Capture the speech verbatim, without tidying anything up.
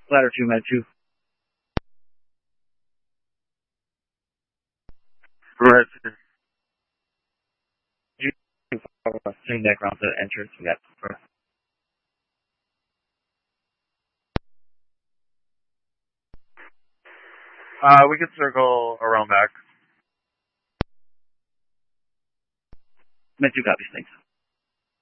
Ladder two, med two. Right. Swing back around to the entrance. We got first. Uh, we can circle around back. Med two copies, thanks.